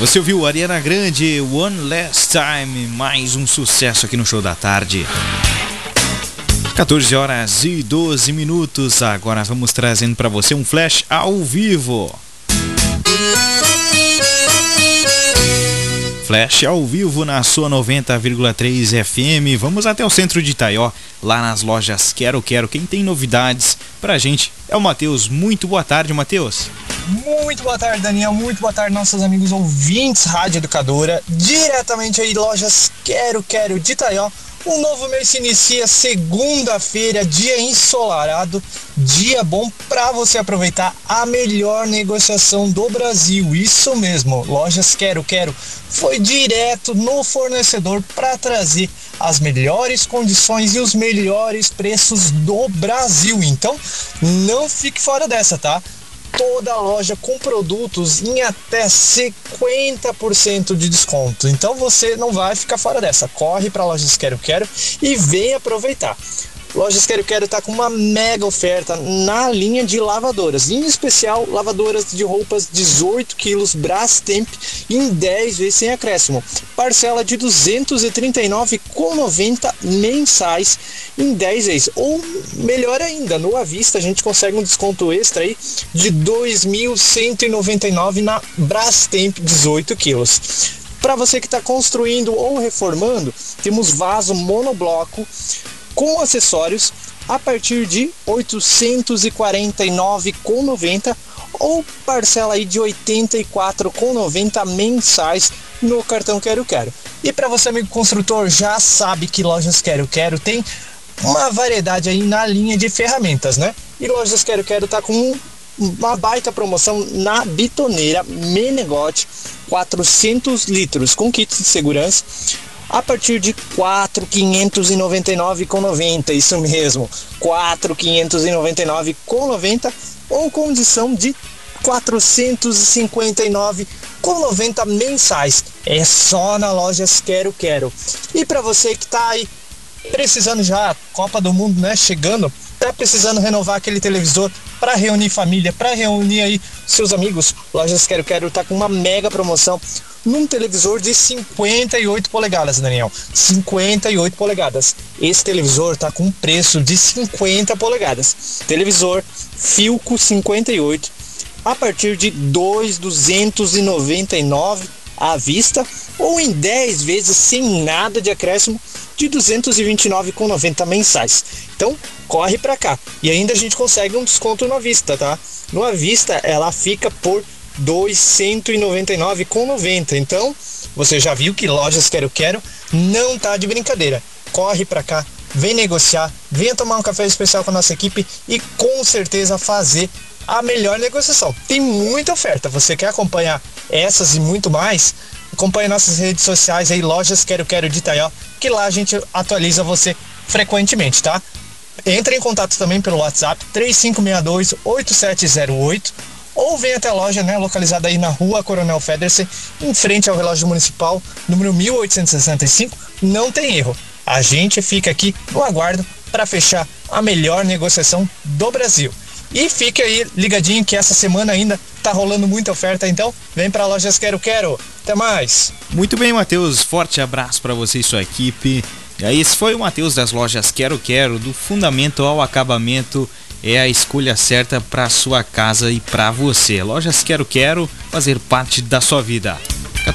Você ouviu Ariana Grande, One Last Time, mais um sucesso aqui no Show da Tarde. 14 horas e 12 minutos, agora vamos trazendo para você um flash ao vivo. Flash ao vivo na sua 90,3 FM. Vamos até o centro de Itaió, lá nas lojas Quero Quero. Quem tem novidades pra gente é o Matheus. Muito boa tarde, Matheus. Muito boa tarde, Daniel. Muito boa tarde, nossos amigos ouvintes Rádio Educadora. Diretamente aí, lojas Quero Quero de Itaió. Um novo mês se inicia segunda-feira, dia ensolarado, dia bom para você aproveitar a melhor negociação do Brasil. Isso mesmo, lojas Quero Quero foi direto no fornecedor para trazer as melhores condições e os melhores preços do Brasil. Então, não fique fora dessa, tá? Toda loja com produtos em até 50% de desconto. Então você não vai ficar fora dessa. Corre para Lojas Quero Quero e vem aproveitar. Lojas Quero Quero está com uma mega oferta na linha de lavadoras, em especial lavadoras de roupas 18 quilos Brastemp em 10 vezes sem acréscimo, parcela de R$ 239,90 mensais em 10 vezes, ou melhor ainda, no à vista a gente consegue um desconto extra aí de R$ 2.199 na Brastemp 18 quilos. Para você que está construindo ou reformando, temos vaso monobloco com acessórios a partir de R$ 849,90 ou parcela aí de R$ 84,90 mensais no cartão Quero Quero. E para você, amigo construtor, já sabe que Lojas Quero Quero tem uma variedade aí na linha de ferramentas, né? E Lojas Quero Quero tá com uma baita promoção na bitoneira Menegote 400 litros com kit de segurança a partir de R$ 4.599,90, isso mesmo, R$ 4.599,90 ou condição de R$ 459,90 mensais. É só na Lojas Quero Quero. E para você que tá aí precisando já, Copa do Mundo, né, chegando, tá precisando renovar aquele televisor para reunir família, para reunir aí seus amigos, Lojas Quero Quero tá com uma mega promoção num televisor de 58 polegadas, Daniel. 58 polegadas. Esse televisor tá com um preço de 50 polegadas. Televisor Philco 58 a partir de R$ 2.299 à vista ou em 10 vezes sem nada de acréscimo de R$ 229,90 mensais. Então, corre pra cá. E ainda a gente consegue um desconto no à vista, tá? No à vista, ela fica por R$ 299,90. Então, você já viu que Lojas Quero Quero não tá de brincadeira. Corre pra cá, vem negociar, venha tomar um café especial com a nossa equipe e com certeza fazer a melhor negociação. Tem muita oferta. Você quer acompanhar essas e muito mais? Acompanhe nossas redes sociais aí, Lojas Quero Quero de Itaió, que lá a gente atualiza você frequentemente, tá? Entre em contato também pelo WhatsApp 3562-8708 ou vem até a loja, né, localizada aí na Rua Coronel Federsen, em frente ao relógio municipal, número 1865. Não tem erro. A gente fica aqui no aguardo para fechar a melhor negociação do Brasil. E fique aí ligadinho que essa semana ainda tá rolando muita oferta, então vem para Lojas Quero Quero. Até mais. Muito bem, Matheus, forte abraço para você e sua equipe. E aí, esse foi o Matheus das Lojas Quero Quero, do fundamento ao acabamento, é a escolha certa para sua casa e para você. Lojas Quero Quero, fazer parte da sua vida.